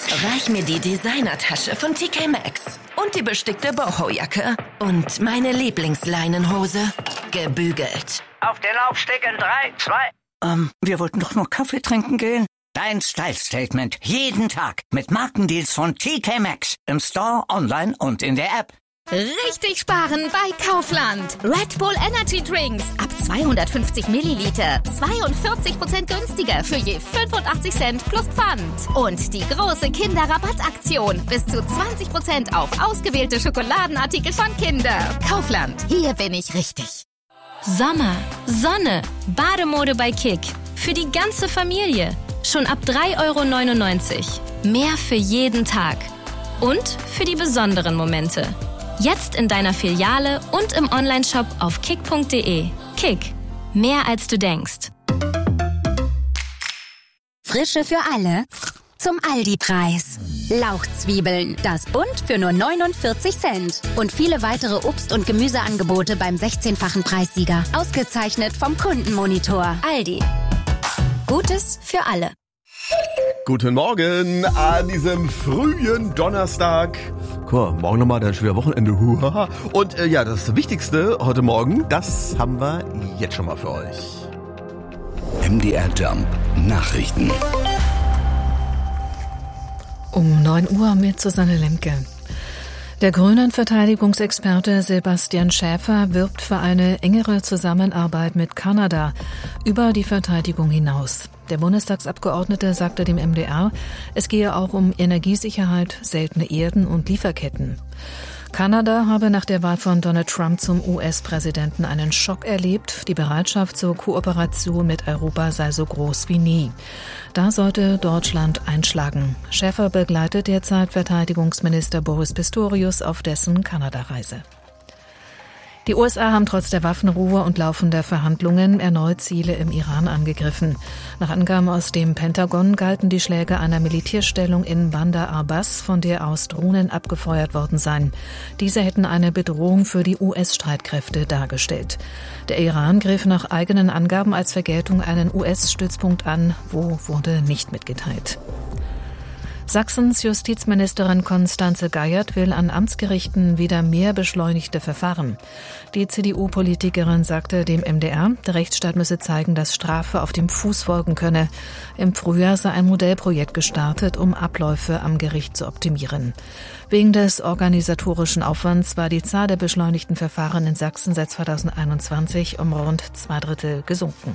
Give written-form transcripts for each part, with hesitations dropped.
Reich mir die Designertasche von TK Maxx und die bestickte Boho-Jacke und meine Lieblingsleinenhose. Gebügelt. Auf den Laufsteg in 3, 2... wir wollten doch nur Kaffee trinken gehen. Dein Style-Statement. Jeden Tag. Mit Markendeals von TK Maxx. Im Store, online und in der App. Richtig sparen bei Kaufland. Red Bull Energy Drinks ab 250 Milliliter. 42% günstiger für je 85 Cent plus Pfand. Und die große Kinderrabattaktion. Bis zu 20% auf ausgewählte Schokoladenartikel von Kinder. Kaufland. Hier bin ich richtig. Sommer, Sonne, Bademode bei Kick. Für die ganze Familie. Schon ab 3,99 €. Mehr für jeden Tag. Und für die besonderen Momente. Jetzt in deiner Filiale und im Onlineshop auf kick.de. Kick. Mehr als du denkst. Frische für alle. Zum Aldi-Preis. Lauchzwiebeln, das Bund für nur 49 Cent. Und viele weitere Obst- und Gemüseangebote beim 16-fachen Preissieger. Ausgezeichnet vom Kundenmonitor. Aldi. Gutes für alle. Guten Morgen an diesem frühen Donnerstag. Guck mal, morgen nochmal, dann schon wieder Wochenende. Und ja, das Wichtigste heute Morgen, das haben wir jetzt schon mal für euch. MDR Jump Nachrichten. Um 9 Uhr mit Susanne Lemke. Der Grünen-Verteidigungsexperte Sebastian Schäfer wirbt für eine engere Zusammenarbeit mit Kanada über die Verteidigung hinaus. Der Bundestagsabgeordnete sagte dem MDR, es gehe auch um Energiesicherheit, seltene Erden und Lieferketten. Kanada habe nach der Wahl von Donald Trump zum US-Präsidenten einen Schock erlebt. Die Bereitschaft zur Kooperation mit Europa sei so groß wie nie. Da sollte Deutschland einschlagen. Schäfer begleitet derzeit Verteidigungsminister Boris Pistorius auf dessen Kanada-Reise. Die USA haben trotz der Waffenruhe und laufender Verhandlungen erneut Ziele im Iran angegriffen. Nach Angaben aus dem Pentagon galten die Schläge einer Militärstellung in Bandar Abbas, von der aus Drohnen abgefeuert worden seien. Diese hätten eine Bedrohung für die US-Streitkräfte dargestellt. Der Iran griff nach eigenen Angaben als Vergeltung einen US-Stützpunkt an, wo wurde nicht mitgeteilt. Sachsens Justizministerin Constanze Geiert will an Amtsgerichten wieder mehr beschleunigte Verfahren. Die CDU-Politikerin sagte dem MDR, der Rechtsstaat müsse zeigen, dass Strafe auf dem Fuß folgen könne. Im Frühjahr sei ein Modellprojekt gestartet, um Abläufe am Gericht zu optimieren. Wegen des organisatorischen Aufwands war die Zahl der beschleunigten Verfahren in Sachsen seit 2021 um rund 2/3 gesunken.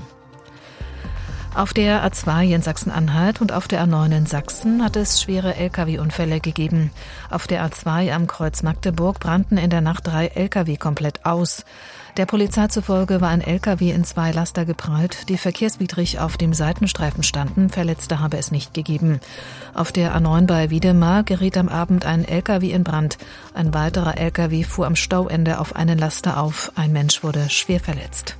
Auf der A2 in Sachsen-Anhalt und auf der A9 in Sachsen hat es schwere Lkw-Unfälle gegeben. Auf der A2 am Kreuz Magdeburg brannten in der Nacht 3 Lkw komplett aus. Der Polizei zufolge war ein Lkw in 2 Laster geprallt, die verkehrswidrig auf dem Seitenstreifen standen. Verletzte habe es nicht gegeben. Auf der A9 bei Wiedemar geriet am Abend ein Lkw in Brand. Ein weiterer Lkw fuhr am Stauende auf einen Laster auf. Ein Mensch wurde schwer verletzt.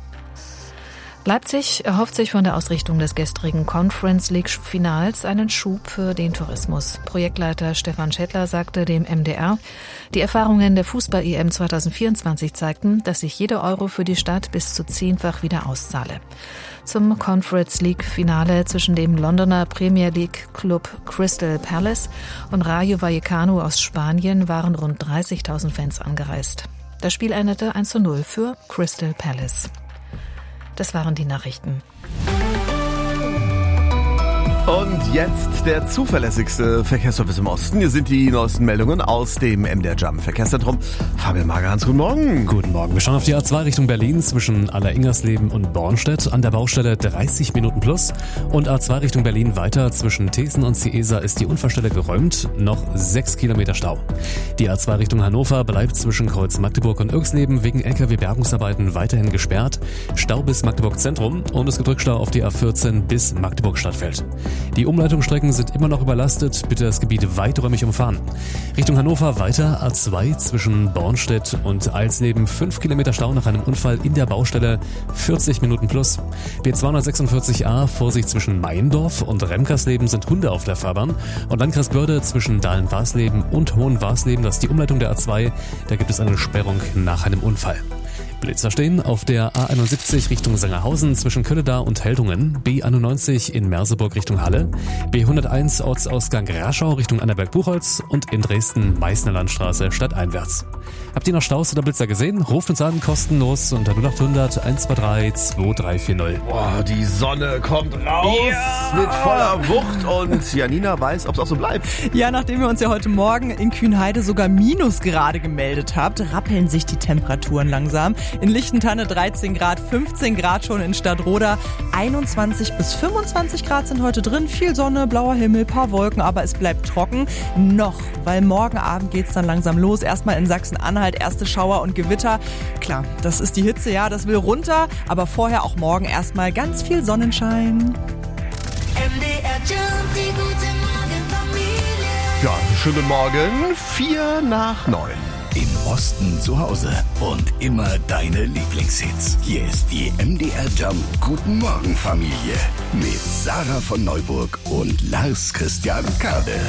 Leipzig erhofft sich von der Ausrichtung des gestrigen Conference League Finals einen Schub für den Tourismus. Projektleiter Stefan Schettler sagte dem MDR, die Erfahrungen der Fußball-EM 2024 zeigten, dass sich jeder Euro für die Stadt bis zu 10-fach wieder auszahle. Zum Conference League Finale zwischen dem Londoner Premier League Club Crystal Palace und Rayo Vallecano aus Spanien waren rund 30.000 Fans angereist. Das Spiel endete 1:0 für Crystal Palace. Das waren die Nachrichten. Und jetzt der zuverlässigste Verkehrsservice im Osten. Hier sind die neuesten Meldungen aus dem MDR Jump Verkehrszentrum. Fabian Magerhans, guten Morgen. Guten Morgen. Wir schauen auf die A2 Richtung Berlin zwischen Alleringersleben und Bornstedt. An der Baustelle 30 Minuten plus. Und A2 Richtung Berlin weiter zwischen Thesen und Ciesa ist die Unfallstelle geräumt. Noch 6 Kilometer Stau. Die A2 Richtung Hannover bleibt zwischen Kreuz Magdeburg und Irksleben wegen LKW-Bergungsarbeiten weiterhin gesperrt. Stau bis Magdeburg Zentrum und es gibt Rückstau auf die A14 bis Magdeburg Stadtfeld. Die Umleitungsstrecken sind immer noch überlastet, bitte das Gebiet weiträumig umfahren. Richtung Hannover weiter A2 zwischen Bornstedt und Alsleben 5 Kilometer Stau nach einem Unfall in der Baustelle, 40 Minuten plus. B246a Vorsicht zwischen Meiendorf und Remkersleben sind Hunde auf der Fahrbahn und Landkreis Börde zwischen Dahlen-Warsleben und Hohen-Warsleben, das ist die Umleitung der A2, da gibt es eine Sperrung nach einem Unfall. Blitzer stehen auf der A71 Richtung Sangerhausen zwischen Kölleda und Heldungen, B91 in Merseburg Richtung Halle, B101 Ortsausgang Raschau Richtung Annaberg-Buchholz und in Dresden Meißner Landstraße stadteinwärts. Habt ihr noch Staus oder Blitzer gesehen? Ruft uns an, kostenlos unter 0800 123 2340. Boah, die Sonne kommt raus mit voller Wucht und Janina weiß, ob es auch so bleibt. Ja, nachdem ihr uns ja heute Morgen in Kühnheide sogar Minusgrade gemeldet habt, rappeln sich die Temperaturen langsam. In Lichtentanne 13 Grad, 15 Grad schon in Stadtroda, 21 bis 25 Grad sind heute drin. Viel Sonne, blauer Himmel, paar Wolken, aber es bleibt trocken. Noch, weil morgen Abend geht's dann langsam los. Erstmal in Sachsen-Anhalt erste Schauer und Gewitter. Klar, das ist die Hitze, ja, das will runter, aber vorher auch morgen erstmal ganz viel Sonnenschein. MDR Jump, die gute Morgenfamilie. Ja, schönen Morgen, 8:45. Im Osten zu Hause und immer deine Lieblingshits. Hier ist die MDR Jump Guten Morgen Familie mit Sarah von Neuburg und Lars Christian Kade.